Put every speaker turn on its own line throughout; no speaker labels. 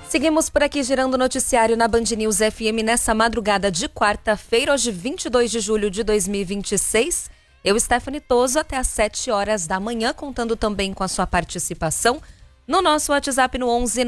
Seguimos por aqui girando o noticiário na Band News FM nessa madrugada de quarta-feira, hoje 22 de julho de 2026. Eu, Stephanie Toso, até às 7 horas da manhã, contando também com a sua participação no nosso WhatsApp no 11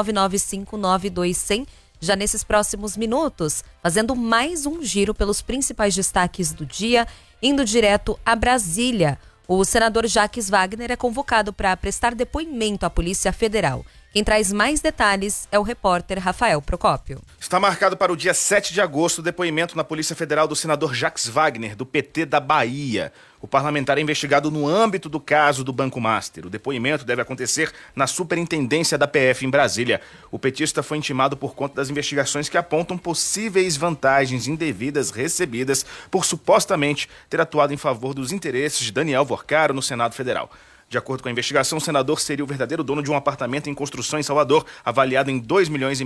999592100. Já nesses próximos minutos, fazendo mais um giro pelos principais destaques do dia, indo direto a Brasília. O senador Jacques Wagner é convocado para prestar depoimento à Polícia Federal. Quem traz mais detalhes é o repórter Rafael Procópio.
Está marcado para o dia 7 de agosto o depoimento na Polícia Federal do senador Jacques Wagner, do PT da Bahia. O parlamentar é investigado no âmbito do caso do Banco Master. O depoimento deve acontecer na Superintendência da PF em Brasília. O petista foi intimado por conta das investigações que apontam possíveis vantagens indevidas recebidas por supostamente ter atuado em favor dos interesses de Daniel Vorcaro no Senado Federal. De acordo com a investigação, o senador seria o verdadeiro dono de um apartamento em construção em Salvador, avaliado em R$2,5 milhões.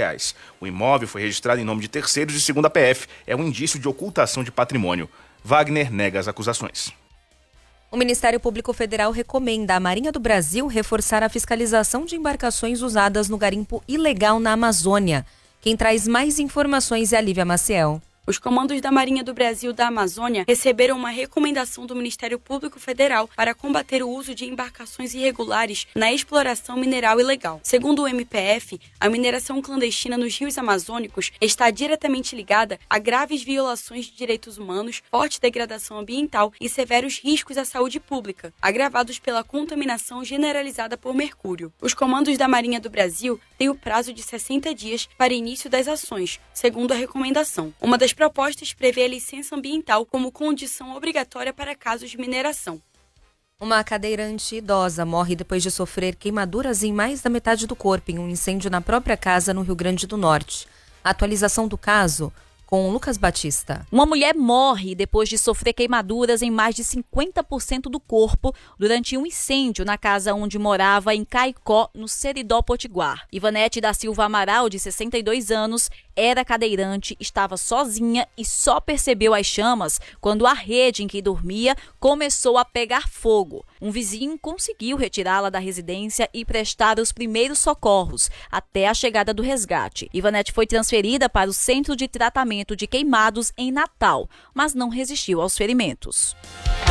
O imóvel foi registrado em nome de terceiros e, segundo a PF, é um indício de ocultação de patrimônio. Wagner nega as acusações.
O Ministério Público Federal recomenda à Marinha do Brasil reforçar a fiscalização de embarcações usadas no garimpo ilegal na Amazônia. Quem traz mais informações é a Lívia Maciel.
Os comandos da Marinha do Brasil da Amazônia receberam uma recomendação do Ministério Público Federal para combater o uso de embarcações irregulares na exploração mineral ilegal. Segundo o MPF, a mineração clandestina nos rios amazônicos está diretamente ligada a graves violações de direitos humanos, forte degradação ambiental e severos riscos à saúde pública, agravados pela contaminação generalizada por mercúrio. Os comandos da Marinha do Brasil têm o prazo de 60 dias para início das ações, segundo a recomendação. Uma das propostas prevê a licença ambiental como condição obrigatória para casos de mineração.
Uma cadeirante idosa morre depois de sofrer queimaduras em mais da metade do corpo em um incêndio na própria casa no Rio Grande do Norte. A atualização do caso com Lucas Batista.
Uma mulher morre depois de sofrer queimaduras em mais de 50% do corpo durante um incêndio na casa onde morava em Caicó, no Seridó Potiguar. Ivanete da Silva Amaral, de 62 anos, era cadeirante, estava sozinha e só percebeu as chamas quando a rede em que dormia começou a pegar fogo. Um vizinho conseguiu retirá-la da residência e prestar os primeiros socorros até a chegada do resgate. Ivanete foi transferida para o Centro de Tratamento de Queimados em Natal, mas não resistiu aos ferimentos.